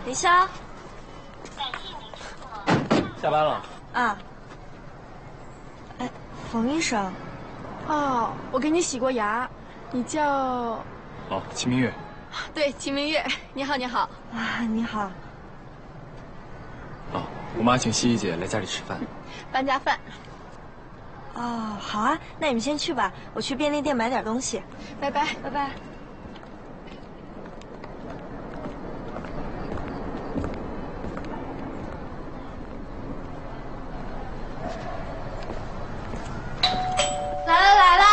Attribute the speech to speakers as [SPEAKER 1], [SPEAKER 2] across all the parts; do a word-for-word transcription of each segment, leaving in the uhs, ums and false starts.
[SPEAKER 1] 李潇。
[SPEAKER 2] 下班了。
[SPEAKER 1] 啊。哎，冯医生。
[SPEAKER 3] 哦，我给你洗过牙，你叫……
[SPEAKER 2] 哦，秦明月。
[SPEAKER 3] 对，秦明月。你好，你好。
[SPEAKER 1] 啊，你好。
[SPEAKER 2] 哦，我妈请西西姐来家里吃饭。
[SPEAKER 3] 搬家饭。
[SPEAKER 1] 哦，好啊，那你们先去吧，我去便利店买点东西。
[SPEAKER 3] 拜拜，
[SPEAKER 1] 拜拜。
[SPEAKER 3] 来了来了，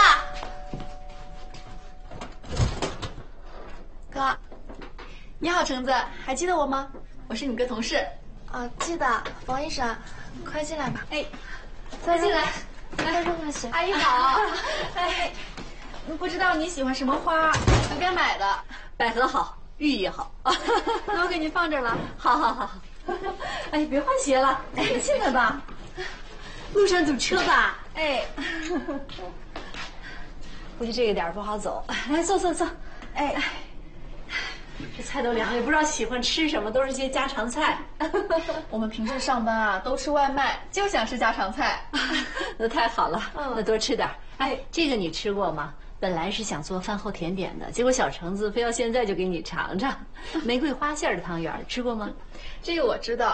[SPEAKER 3] 哥，你好，橙子，还记得我吗？我是你哥同事。
[SPEAKER 4] 啊，记得，冯医生，快进来吧。
[SPEAKER 3] 哎，快进来，
[SPEAKER 4] 来，快快些。
[SPEAKER 3] 阿姨好。哎，不知道你喜欢什么花，随便买的。
[SPEAKER 5] 百合好，寓意好。
[SPEAKER 3] 那我给您放这儿了。
[SPEAKER 5] 好好好。哎，别换鞋了，哎，进来吧。路上堵车吧？
[SPEAKER 3] 哎，
[SPEAKER 5] 估计这个点不好走。来，坐坐坐。哎，这菜都凉了，也不知道喜欢吃什么，都是些家常菜。
[SPEAKER 3] 我们平时上班啊都吃外卖，就想吃家常菜。
[SPEAKER 5] 那太好了，
[SPEAKER 3] 嗯、
[SPEAKER 5] 那多吃点。哎，这个你吃过吗？本来是想做饭后甜点的，结果小橙子非要现在就给你尝尝。玫瑰花馅的汤圆，吃过吗？
[SPEAKER 3] 这个我知道。